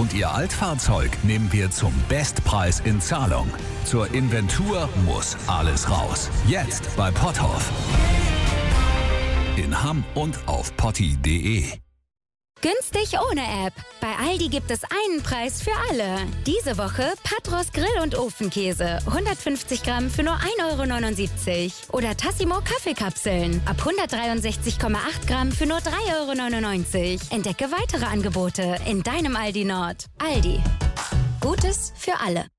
und Ihr Altfahrzeug nehmen wir zum Bestpreis in Zahlung. Zur Inventur muss alles raus. Jetzt bei Potthoff. In Hamm und auf potti.de. Günstig ohne App. Bei Aldi gibt es einen Preis für alle. Diese Woche Patros Grill- und Ofenkäse. 150 Gramm für nur 1,79 €. Oder Tassimo Kaffeekapseln. Ab 163,8 Gramm für nur 3,99 €. Entdecke weitere Angebote in deinem Aldi Nord. Aldi. Gutes für alle.